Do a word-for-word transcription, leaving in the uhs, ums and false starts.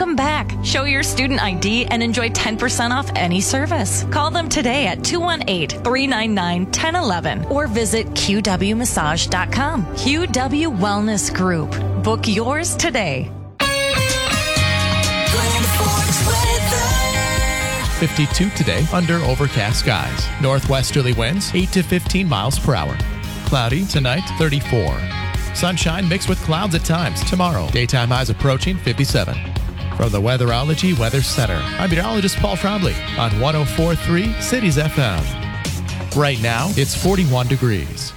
Welcome back. Show your student I D and enjoy ten percent off any service. Call them today at two one eight, three nine nine, one zero one one or visit q w massage dot com. Q W Wellness Group. Book yours today. fifty-two today under overcast skies. Northwesterly winds eight to fifteen miles per hour. Cloudy tonight, thirty-four. Sunshine mixed with clouds at times. Tomorrow, daytime highs approaching fifty-seven. From the Weatherology Weather Center, I'm meteorologist Paul Trombley on one oh four point three Cities F M. Right now, it's forty-one degrees.